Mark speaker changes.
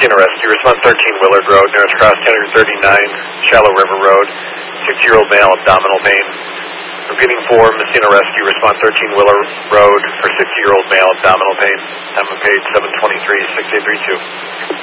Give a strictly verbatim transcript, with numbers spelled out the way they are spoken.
Speaker 1: Messina Rescue, response thirteen, Willard Road, nearest cross ten thirty-nine, Shallow River Road, sixty-year-old male, abdominal pain. Repeating four, Messina Rescue, response thirteen, Willard Road, for sixty-year-old male, abdominal pain. Time of page seven twenty-three, six eight three two.